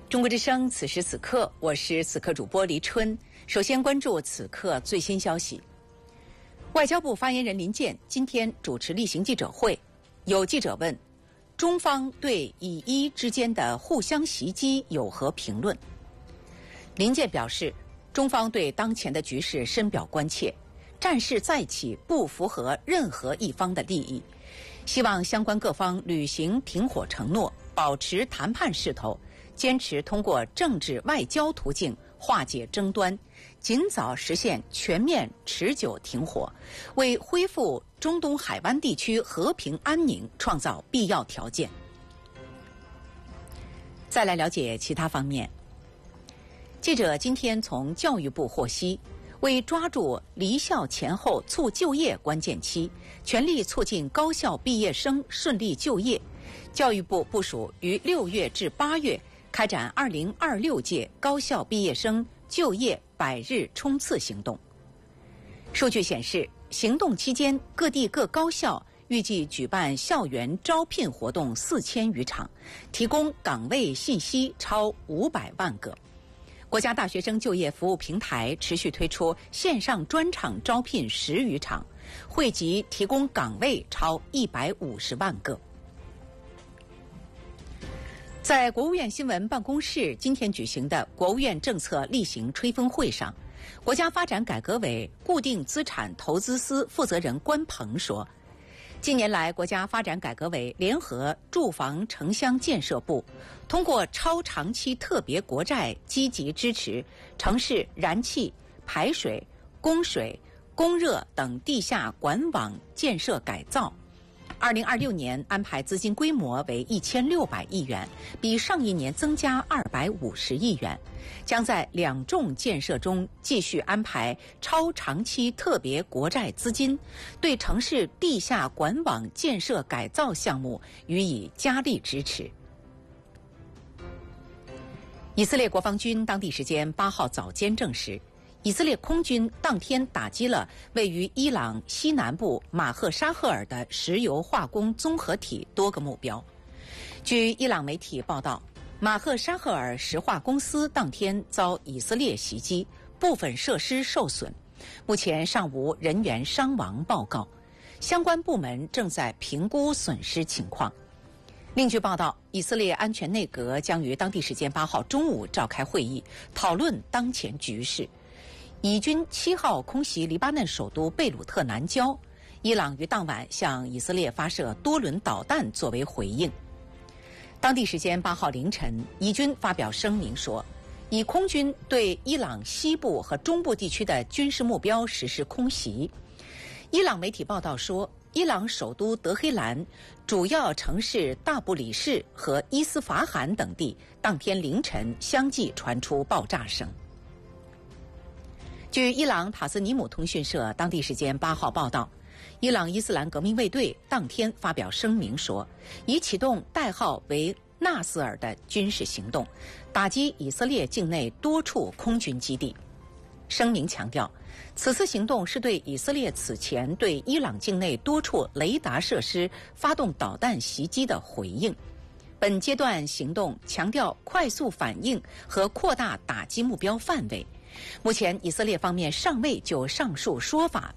中国之声，此时此刻，我是此刻主播黎春。首先关注此刻最新消息。外交部发言人林健今天主持例行记者会，有记者问，中方对以伊之间的互相袭击有何评论？林健表示，中方对当前的局势深表关切，战事再起不符合任何一方的利益，希望相关各方履行停火承诺，保持谈判势头，坚持通过政治外交途径化解争端，尽早实现全面持久停火，为恢复中东海湾地区和平安宁创造必要条件。再来了解其他方面。记者今天从教育部获悉，为抓住离校前后促就业关键期，全力促进高校毕业生顺利就业，教育部部署于6月至8月开展2026届高校毕业生就业100日冲刺行动。数据显示，行动期间，各地各高校预计举办校园招聘活动4000余场，提供岗位信息超500万个。国家大学生就业服务平台持续推出线上专场招聘10余场，惠及提供岗位超150万个。在国务院新闻办公室今天举行的国务院政策例行吹风会上，国家发展改革委固定资产投资司负责人关鹏说，近年来，国家发展改革委联合住房城乡建设部，通过超长期特别国债积极支持城市燃气、排水、供水、供热等地下管网建设改造。2026年安排资金规模为1600亿元，比上一年增加250亿元，将在2重建设中继续安排超长期特别国债资金，对城市地下管网建设改造项目予以加力支持。以色列国防军当地时间8号早间证实，以色列空军当天打击了位于伊朗西南部马赫沙赫尔的石油化工综合体多个目标。据伊朗媒体报道，马赫沙赫尔石化公司当天遭以色列袭击，部分设施受损，目前尚无人员伤亡报告，相关部门正在评估损失情况。另据报道，以色列安全内阁将于当地时间8号中午召开会议，讨论当前局势。以军7号空袭黎巴嫩首都贝鲁特南郊，伊朗于当晚向以色列发射多轮导弹作为回应。当地时间8号凌晨，以军发表声明说，以空军对伊朗西部和中部地区的军事目标实施空袭。伊朗媒体报道说，伊朗首都德黑兰、主要城市大布里士和伊斯法罕等地当天凌晨相继传出爆炸声。据伊朗塔斯尼姆通讯社当地时间8号报道，伊朗伊斯兰革命卫队当天发表声明说，已启动代号为纳斯尔的军事行动，打击以色列境内多处空军基地。声明强调，此次行动是对以色列此前对伊朗境内多处雷达设施发动导弹袭击的回应。本阶段行动强调快速反应和扩大打击目标范围。目前，以色列方面尚未就上述说法